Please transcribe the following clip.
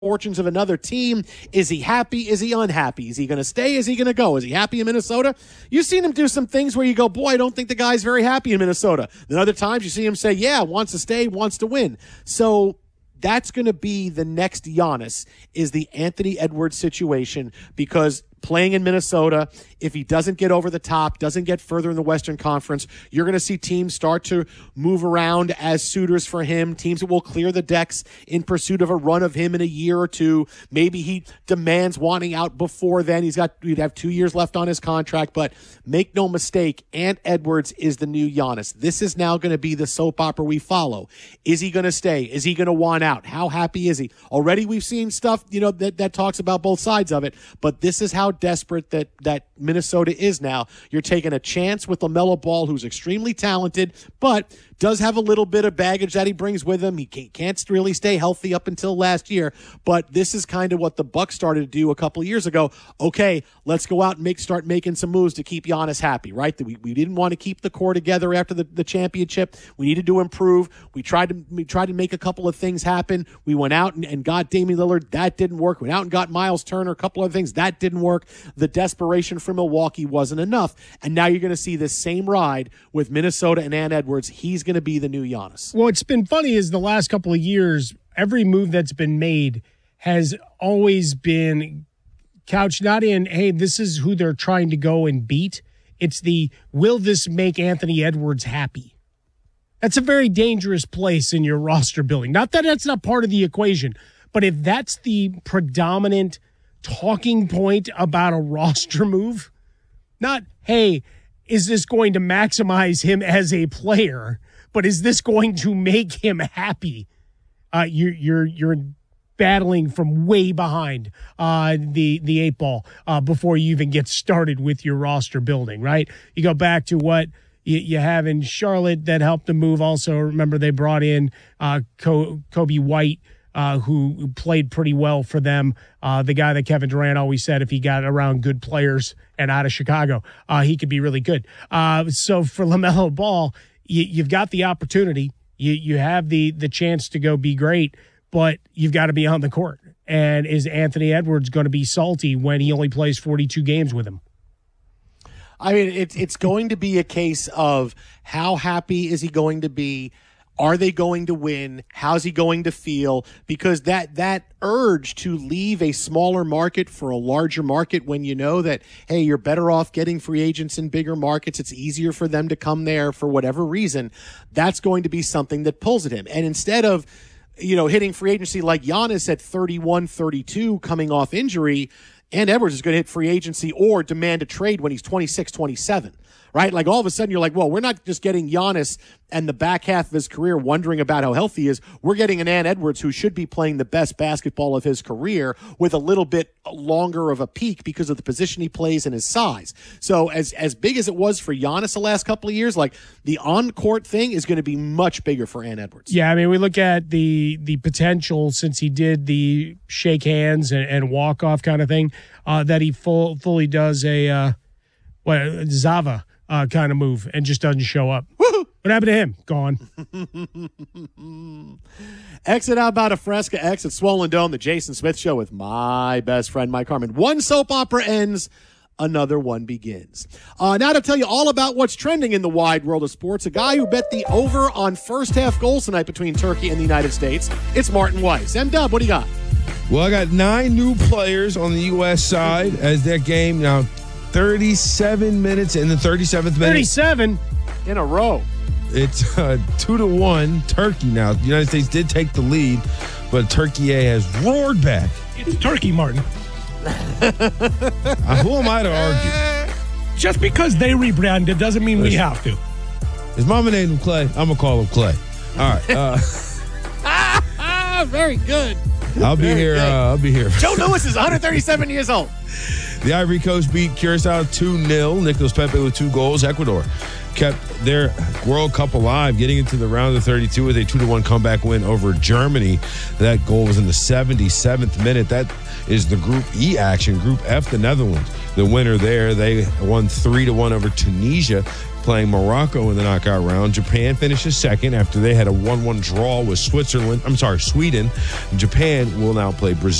fortunes of another team. Is he happy? Is he unhappy? Is he going to stay? Is he going to go? Is he happy in Minnesota? You've seen him do some things where you go, boy, I don't think the guy's very happy in Minnesota. Then other times you see him say, yeah, wants to stay, wants to win. So that's going to be the next Giannis, is the Anthony Edwards situation, because playing in Minnesota, if he doesn't get over the top, doesn't get further in the Western Conference, you're going to see teams start to move around as suitors for him, teams that will clear the decks in pursuit of a run of him in a year or two. Maybe he demands wanting out before then. He'd have 2 years left on his contract, but make no mistake, Ant Edwards is the new Giannis. This is now going to be the soap opera we follow. Is he going to stay? Is he going to want out? How happy is he? Already we've seen stuff, that talks about both sides of it, but this is how desperate that Minnesota is now. You're taking a chance with LaMelo Ball, who's extremely talented, but does have a little bit of baggage that he brings with him. He can't really stay healthy up until last year, but this is kind of what the Bucks started to do a couple of years ago. Okay, let's go out and start making some moves to keep Giannis happy, right? We didn't want to keep the core together after the championship. We needed to improve. We tried to make a couple of things happen. We went out and got Damian Lillard. That didn't work. Went out and got Miles Turner, a couple of things. That didn't work. The desperation for Milwaukee wasn't enough. And now you're going to see this same ride with Minnesota and Ant Edwards. He's going to be the new Giannis. Well, what's been funny is the last couple of years, every move that's been made has always been couched not in, hey, this is who they're trying to go and beat. It's will this make Anthony Edwards happy? That's a very dangerous place in your roster building. Not that that's not part of the equation, but if that's the predominant talking point about a roster move, not, hey, is this going to maximize him as a player, but is this going to make him happy? You're battling from way behind the eight ball before you even get started with your roster building, right? You go back to what you have in Charlotte that helped the move. Also, remember they brought in Kobe White, who played pretty well for them. The guy that Kevin Durant always said if he got around good players and out of Chicago, he could be really good. So for LaMelo Ball, you've got the opportunity. You have the chance to go be great, but you've got to be on the court. And is Anthony Edwards going to be salty when he only plays 42 games with him? I mean, it's going to be a case of how happy is he going to be? Are they going to win? How's he going to feel? Because that urge to leave a smaller market for a larger market when you know that, hey, you're better off getting free agents in bigger markets. It's easier for them to come there for whatever reason. That's going to be something that pulls at him. And instead of, hitting free agency like Giannis at 31, 32 coming off injury, Ant Edwards is going to hit free agency or demand a trade when he's 26, 27. Right? Like all of a sudden you're like, well, we're not just getting Giannis and the back half of his career wondering about how healthy he is. We're getting an Ant Edwards who should be playing the best basketball of his career with a little bit longer of a peak because of the position he plays and his size. So as big as it was for Giannis the last couple of years, like the on-court thing is going to be much bigger for Ant Edwards. Yeah, I mean, we look at the potential since he did the shake hands and walk-off kind of thing, that he fully does a Zava kind of move and just doesn't show up. Woo-hoo! What happened to him? Gone. Exit out about a Fresca, exit Swollen Dome, the Jason Smith Show with my best friend, Mike Harmon. One soap opera ends, another one begins. Now to tell you all about what's trending in the wide world of sports, a guy who bet the over on first half goals tonight between Turkey and the United States. It's Martin Weiss. M-Dub, what do you got? Well, I got 9 new players on the U.S. side as their game now 37 minutes in the 37th minute. 37 in a row. It's 2-1 Turkey now. The United States did take the lead, but Turkey has roared back. It's Turkey, Martin. Who am I to argue? Just because they rebranded doesn't mean we have to. His mama named him Clay. I'm going to call him Clay. All right. Very good. I'll be here. Joe Louis is 137 years old. The Ivory Coast beat Curacao 2-0. Nicolas Pepe with 2 goals. Ecuador kept their World Cup alive, getting into the round of 32 with a 2-1 comeback win over Germany. That goal was in the 77th minute. That is the Group E action. Group F, the Netherlands, the winner there. They won 3-1 over Tunisia. playing Morocco in the knockout round. Japan finishes second after they had a 1-1 draw with Sweden. Japan will now play Brazil.